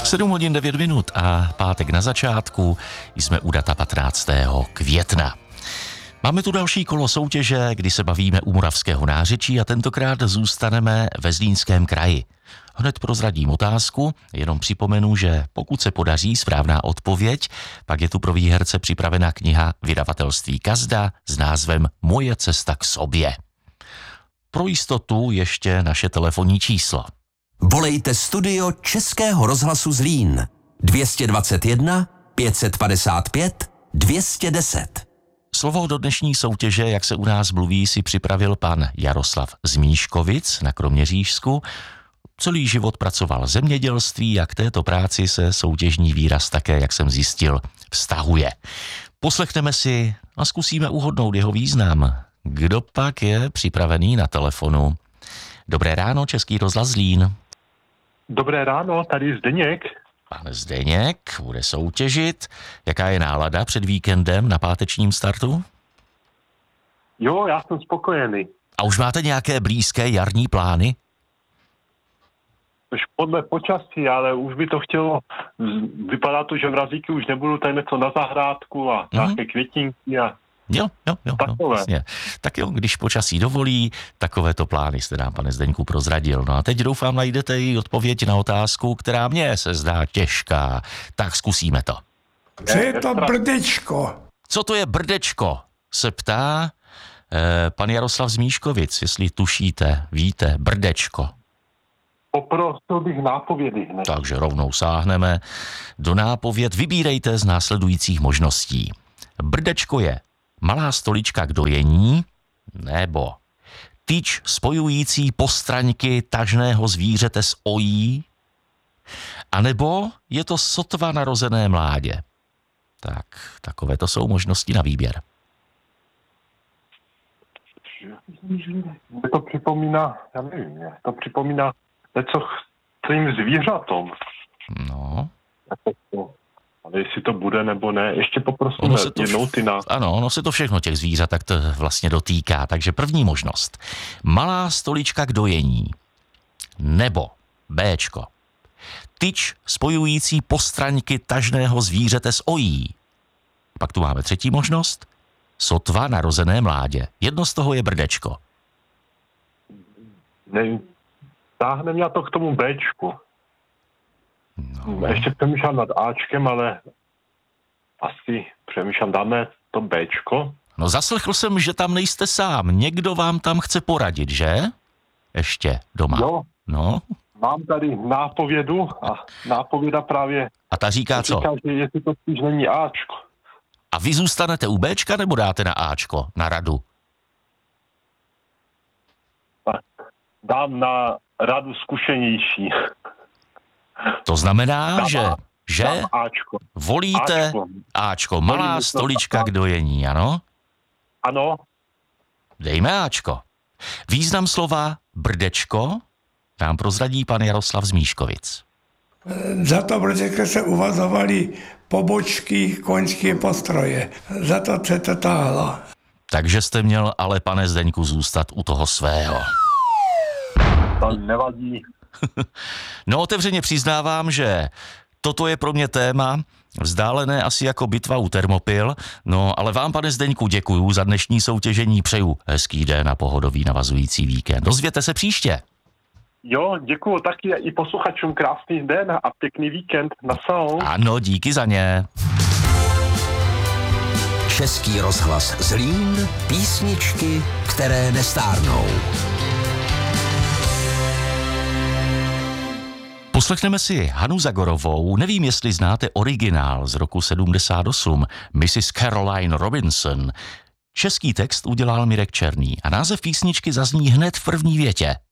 7 hodin 9 minut a pátek na začátku, jsme u data 15. května. Máme tu další kolo soutěže, kdy se bavíme u Moravského nářečí a tentokrát zůstaneme ve Zlínském kraji. Hned prozradím otázku, jenom připomenu, že pokud se podaří správná odpověď, pak je tu pro výherce připravena kniha vydavatelství Kazda s názvem Moje cesta k sobě. Pro jistotu ještě naše telefonní číslo. Volejte studio Českého rozhlasu Zlín 221 555 210. Slovo do dnešní soutěže, jak se u nás mluví, si připravil pan Jaroslav z Míškovic na Kroměřížsku. Celý život pracoval v zemědělství a k této práci se soutěžní výraz také, jak jsem zjistil, vztahuje. Poslechneme si a zkusíme uhodnout jeho význam. Kdo pak je připravený na telefonu? Dobré ráno, Český rozhlas Zlín. Dobré ráno, tady Zdeněk. Pan Zdeněk bude soutěžit. Jaká je nálada před víkendem na pátečním startu? Jo, já jsem spokojený. A už máte nějaké blízké jarní plány? Už podle počasí, ale už by to chtělo, vypadá to, že mrazíky už nebudou tady něco na zahrádku a nějaké květinky a Jo, vlastně. Tak jo, když počasí dovolí, takovéto plány jste nám, pane Zdeňku, prozradil. No a teď doufám, najdete i odpověď na otázku, která mně se zdá těžká. Tak zkusíme to. Co je to brdečko? Co to je brdečko? Se ptá pan Jaroslav z Míškovic, jestli tušíte, víte, brdečko. Poprosil bych nápovědy hned. Takže rovnou sáhneme do nápověd. Vybírejte z následujících možností. Brdečko je malá stolička k dojení, nebo tyč spojující postraňky tažného zvířete s ojí, anebo je to sotva narozené mládě. Tak, takové to jsou možnosti na výběr. Mě to připomíná, já nevím, to připomíná něco celým zvířatům. No. Ale jestli to bude nebo ne, ještě poprosím jednou ty nás. Ano, ono se to všechno těch zvířat tak to vlastně dotýká. Takže první možnost. Malá stolička k dojení. Nebo Bčko. Tyč spojující postraňky tažného zvířete s ojí. Pak tu máme třetí možnost. Sotva narozené mládě. Jedno z toho je brdečko. Ne, táhne mě to k tomu Bčku. No. Ještě přemýšlám nad Ačkem, ale asi přemýšlám, dáme to Bčko. No zaslechl jsem, že tam nejste sám. Někdo vám tam chce poradit, že? Ještě doma. Jo. No. Mám tady nápovědu a nápověda právě A ta říká co? Říká, že jestli to spíš není Ačko. A vy zůstanete u Bčka nebo dáte na Ačko, na radu? Tak dám na radu zkušenější. To znamená, že Ačko. volíte Ačko, malá stolička k dojení, ano? Ano. Dejme Ačko. Význam slova brdečko nám prozradí pan Jaroslav z Míškovic. Za to brdečko se uvazovaly pobočky, koňské postroje. Za to se to táhlo. Takže jste měl ale, pane Zdeňku, zůstat u toho svého. To nevadí. No, otevřeně přiznávám, že toto je pro mě téma vzdálené asi jako bitva u Termopil. No, ale vám, pane Zdeňku, děkuju za dnešní soutěžení. Přeju hezký den a pohodový navazující víkend. Dozvěte se příště. Jo, děkuju taky i posluchačům krásný den a pěkný víkend. Nasal. Ano, díky za ně. Český rozhlas Zlín, písničky, které nestárnou. Poslechneme si Hanu Zagorovou, nevím, jestli znáte originál z roku 78, Mrs. Caroline Robinson. Český text udělal Mirek Černý a název písničky zazní hned v první větě.